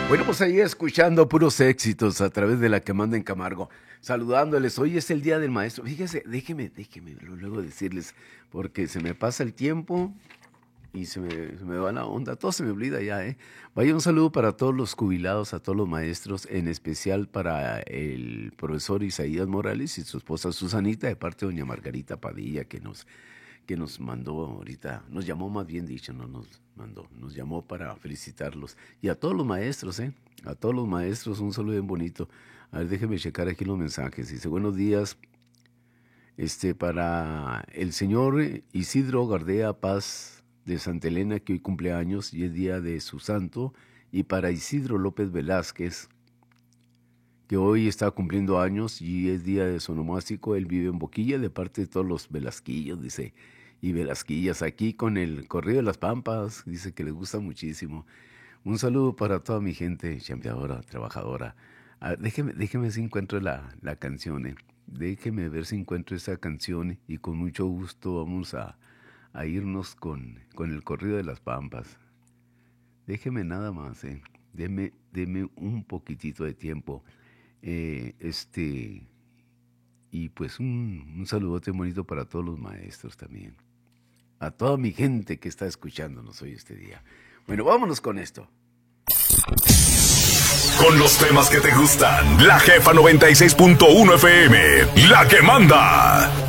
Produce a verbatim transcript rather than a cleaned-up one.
Bueno, pues ahí escuchando puros éxitos a través de La Que Manda en Camargo, saludándoles. Hoy es el Día del Maestro. Fíjese, déjeme, déjeme luego decirles, porque se me pasa el tiempo y se me, se me va la onda, todo se me olvida ya, ¿eh? Vaya un saludo para todos los jubilados, a todos los maestros, en especial para el profesor Isaías Morales y su esposa Susanita, de parte de doña Margarita Padilla, que nos... que nos mandó ahorita, nos llamó más bien dicho, no nos mandó, nos llamó para felicitarlos. Y a todos los maestros, ¿eh? A todos los maestros, un saludo bien bonito. A ver, déjeme checar aquí los mensajes. Dice, buenos días, este, para el señor Isidro Gardea Paz de Santa Elena, que hoy cumple años y es día de su santo, y para Isidro López Velázquez, que hoy está cumpliendo años y es día de su onomástico. Él vive en Boquilla, de parte de todos los Velasquillos, dice, y Velasquillas, aquí con el Corrido de las Pampas, dice que les gusta muchísimo. Un saludo para toda mi gente chambeadora, trabajadora. Ah, déjeme, déjeme si encuentro la, la canción, eh. Déjeme ver si encuentro esa canción y con mucho gusto vamos a, a irnos con, con el Corrido de las Pampas. Déjeme nada más, eh. Deme, deme un poquitito de tiempo. Eh, este y pues un, un saludote bonito para todos los maestros también, a toda mi gente que está escuchándonos hoy este día. Bueno, vámonos con esto. Con los temas que te gustan, La Jefa noventa y seis punto uno F M, La Que Manda.